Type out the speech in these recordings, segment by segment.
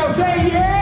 Supergirl, say yeah!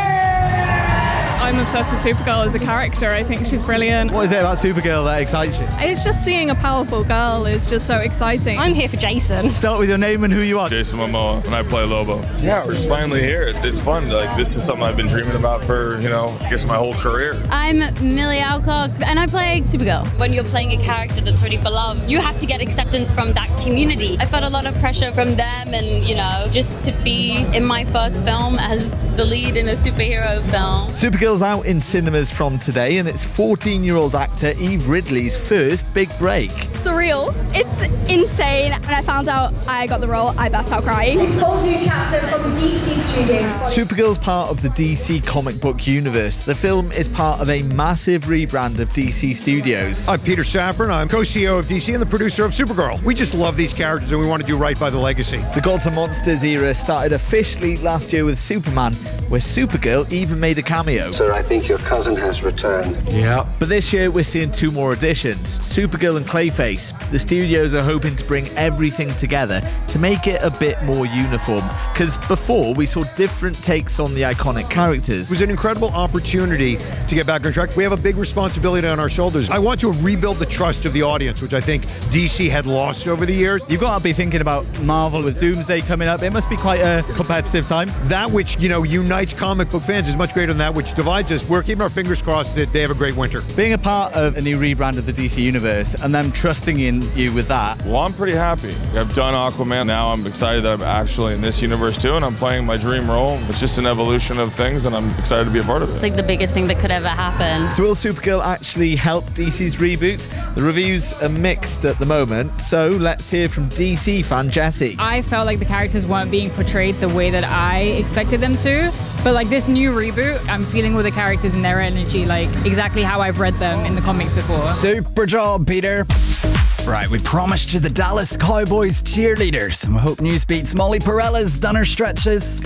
I'm obsessed with Supergirl as a character. I think she's brilliant. What is it about Supergirl that excites you? It's just seeing a powerful girl is just so exciting. I'm here for Jason. Start with your name and who you are. Jason Momoa, and I play Lobo. Yeah, we're just finally here. It's fun. Like, this is something I've been dreaming about for, I guess my whole career. I'm Millie Alcock, and I play Supergirl. When you're playing a character that's really beloved, you have to get acceptance from that community. I felt a lot of pressure from them, and, just to be in my first film as the lead in a superhero film. Supergirl's out in cinemas from today, and it's 14-year-old actor Eve Ridley's first big break. Surreal. It's insane. When I found out I got the role, I burst out crying. This whole new chapter from the DC Studios. Supergirl's part of the DC comic book universe. The film is part of a massive rebrand of DC Studios. I'm Peter Safran. I'm co-CEO of DC and the producer of Supergirl. We just love these characters and we want to do right by the legacy. The Gods and Monsters era started officially last year with Superman, where Supergirl even made a cameo. Sir, I think your cousin has returned. Yeah. But this year we're seeing two more additions, Supergirl and Clayface. The studios are hoping to bring everything together to make it a bit more uniform, because before we saw different takes on the iconic characters. It was an incredible opportunity to get back on track. We have a big responsibility on our shoulders. I want to rebuild the trust of the audience, which I think DC had lost over the years. You've got to be thinking about Marvel with Doomsday coming up. It must be quite a competitive time. That which, unites comic book fans is much greater than that which divides us. We're keeping our fingers crossed that they have a great winter. Being a part of a new rebrand of the DC universe and them trusting in you with that. Well, I'm pretty happy. I've done Aquaman. Now I'm excited that I'm actually in this universe too, and I'm playing my dream role. It's just an evolution of things, and I'm excited to be a part of it. It's like the biggest thing that could ever happen. So will Supergirl actually help DC's reboot? The reviews are mixed at the moment, so let's hear from DC fan Jessie. I felt like the characters weren't being portrayed the way that I expected them to, but like this new reboot, I'm feeling with the characters and their energy like exactly how I've read them in the comics before. Super job, Peter. Right, we promised you the Dallas Cowboys cheerleaders. I hope Newsbeat's Molly Perella's done her stretches.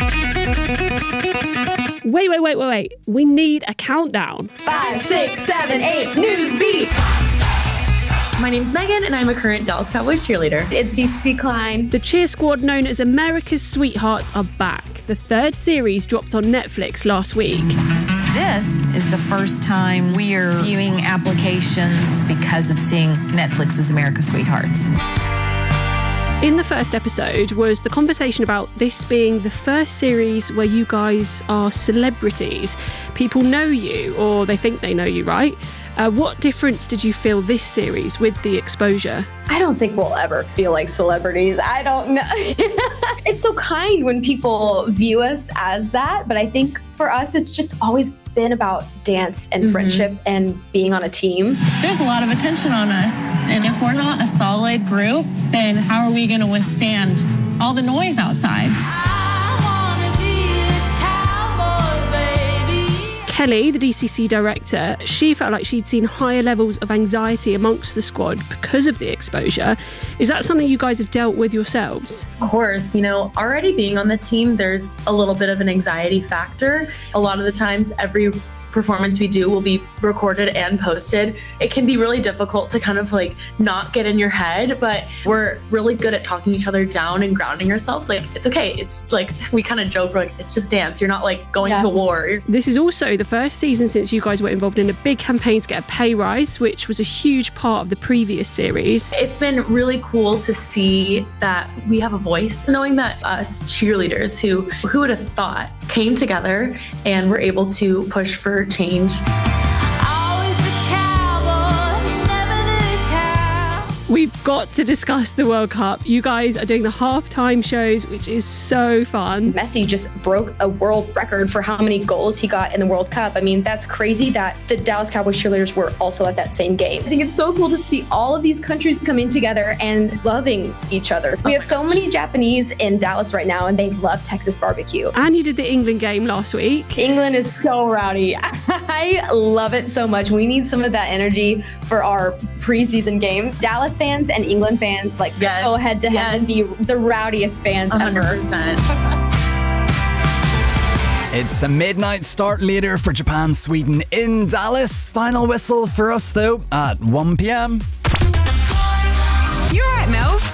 Wait. We need a countdown. 5, 6, 7, 8, Newsbeat. My name's Megan, and I'm a current Dallas Cowboys cheerleader. It's DC Klein. The cheer squad known as America's Sweethearts are back. The third series dropped on Netflix last week. This is the first time we are viewing applications because of seeing Netflix's America's Sweethearts. In the first episode was the conversation about this being the first series where you guys are celebrities. People know you, or they think they know you, right? What difference did you feel this series with the exposure? I don't think we'll ever feel like celebrities. I don't know. It's so kind when people view us as that, but I think for us, it's just always been about dance and friendship and being on a team. There's a lot of attention on us, and if we're not a solid group, then how are we going to withstand all the noise outside? Kelly, the DCC director, she felt like she'd seen higher levels of anxiety amongst the squad because of the exposure. Is that something you guys have dealt with yourselves? Of course, already being on the team, there's a little bit of an anxiety factor. A lot of the times, every performance we do will be recorded and posted. It can be really difficult to kind of not get in your head, but we're really good at talking each other down and grounding ourselves. It's okay. It's we kind of joke, it's just dance. You're not going to war. This is also the first season since you guys were involved in a big campaign to get a pay rise, which was a huge part of the previous series. It's been really cool to see that we have a voice, knowing that us cheerleaders who would have thought came together and were able to push for change. We've got to discuss the World Cup. You guys are doing the halftime shows, which is so fun. Messi just broke a world record for how many goals he got in the World Cup. I mean, that's crazy that the Dallas Cowboys cheerleaders were also at that same game. I think it's so cool to see all of these countries coming together and loving each other. We have so many Japanese in Dallas right now, and they love Texas barbecue. And you did the England game last week. England is so rowdy. I love it so much. We need some of that energy for our preseason games. Dallas fans and England fans go head to head and be the rowdiest fans 100%. ever. It's a midnight start later for Japan-Sweden in Dallas. Final whistle for us though at 1 p.m.